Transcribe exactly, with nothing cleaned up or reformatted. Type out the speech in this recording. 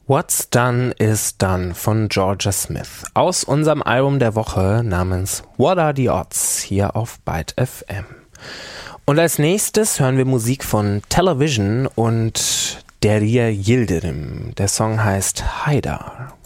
What's Done is Done von Jorja Smith aus unserem Album der Woche namens What Are the Odds hier auf Byte F M. Und als nächstes hören wir Musik von Television und Derya Yildirim. Der Song heißt Haydar.